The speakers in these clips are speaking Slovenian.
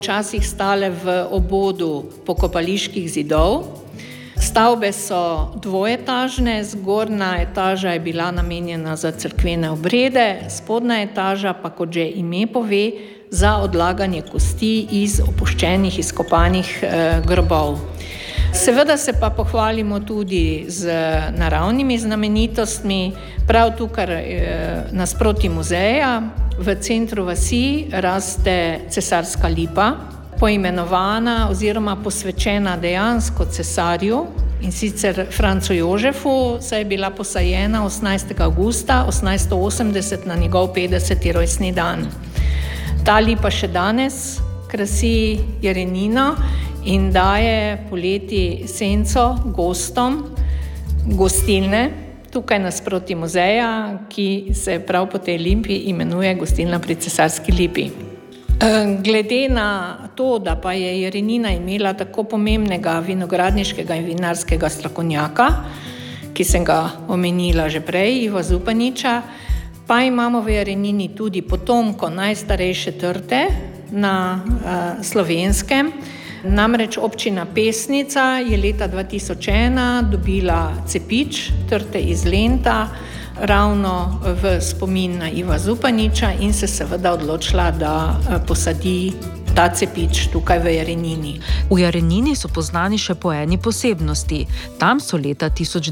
Včasih stale v obodu pokopaliških zidov. Stavbe so dvoetažne, zgornja etaža je bila namenjena za cerkvene obrede, spodnja etaža pa, kot že ime pove, za odlaganje kosti iz opuščenih izkopanih grobov. Seveda se pa pohvalimo tudi z naravnimi znamenitostmi. Prav tukaj nasproti muzeja v centru vasi raste cesarska lipa, poimenovana oziroma posvečena dejansko cesarju, in sicer Francu Jožefu, saj je bila posajena 18. avgusta 1880 na njegov 50. rojstni dan. Ta lipa še danes krasi Jarenino in daje poleti senco gostom gostilne, tukaj nasproti muzeja, ki se prav po tej lipi imenuje Gostilna pri cesarski lipi. Glede na to, da pa je Jarenina imela tako pomembnega vinogradniškega in vinarskega strokovnjaka, ki sem ga omenila že prej, Iva Zupaniča, pa imamo v Jarenini tudi potomko najstarejše trte na Slovenskem. Namreč občina Pesnica je leta 2001 dobila cepič trte iz Lenta ravno v spomin na Iva Zupaniča in se seveda odločila, da posadi ta cepič tukaj v Jarenini. V Jarenini so poznani še po eni posebnosti. Tam so leta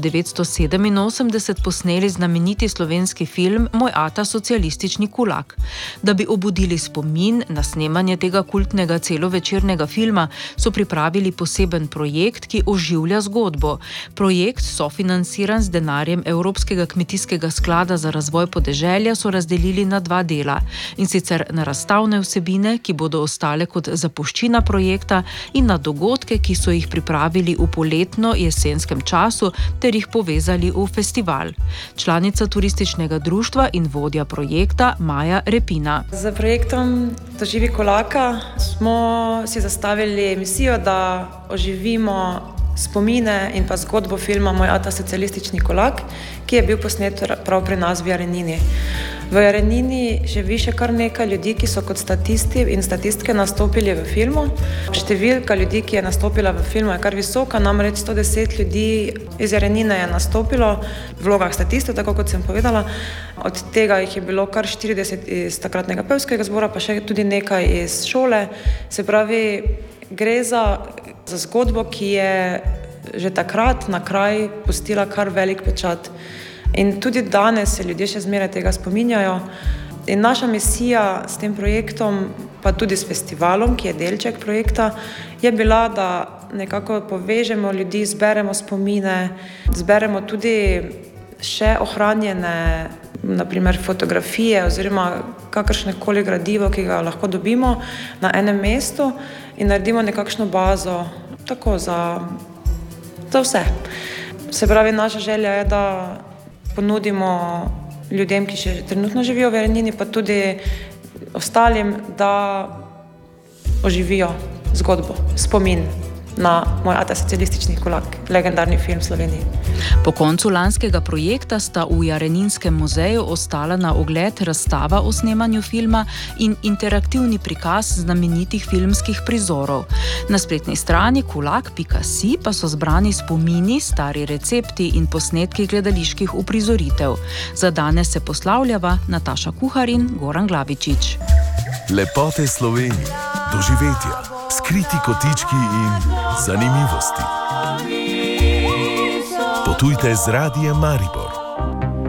1987 posneli znameniti slovenski film Moj ata socialistični kulak. Da bi obudili spomin na snemanje tega kultnega celovečernega filma, so pripravili poseben projekt, ki oživlja zgodbo. Projekt, sofinanciran z denarjem Evropskega kmetijskega sklada za razvoj podeželja, so razdelili na dva dela, in sicer na razstavne vsebine, ki bodo ostale kot zapuščina projekta, in na dogodke, ki so jih pripravili v poletno-jesenskem času ter jih povezali v festival. Članica turističnega društva in vodja projekta Maja Repina. Z projektom Doživi kulaka smo si zastavili misijo, da oživimo spomine in pa zgodbo filma Moj ata socialistični kulak, ki je bil posnet prav pri nas v Jarenini. V Jarenini živi še kar nekaj ljudi, ki so kot statisti in statistke nastopili v filmu. Številka ljudi, ki je nastopila v filmu, je kar visoka, namreč 110 ljudi iz Jarenine je nastopilo v vlogah statistov, tako kot sem povedala. Od tega jih je bilo kar 40 iz takratnega pevskega zbora, pa še tudi nekaj iz šole. Se pravi, gre za zgodbo, ki je že takrat na kraj pustila kar velik pečat. In tudi danes se ljudje še zmeraj tega spominjajo. In naša misija s tem projektom, pa tudi s festivalom, ki je delček projekta, je bila, da nekako povežemo ljudi, zberemo spomine, zberemo tudi še ohranjene, naprimer fotografije oziroma kakršnekoli gradivo, ki ga lahko dobimo na enem mestu in naredimo nekakšno bazo, tako za vse. Se pravi, naša želja je, da ponudimo ljudem, ki še trenutno živijo v Jarenini, pa tudi ostalim, da oživijo zgodbo, spomin na Moj ata socialistični kulak, legendarni film v Sloveniji. Po koncu lanskega projekta sta v Jareninskem muzeju ostala na ogled razstava o snemanju filma in interaktivni prikaz znamenitih filmskih prizorov. Na spletni strani kulak.si pa so zbrani spomini, stari recepti in posnetki gledaliških uprizoritev. Za danes se poslavljava Nataša Kuhar in Goran Glavičič. Lepote Slovenije, doživetja, skriti kotički in zanimivosti. Potujte z Radiem Maribor.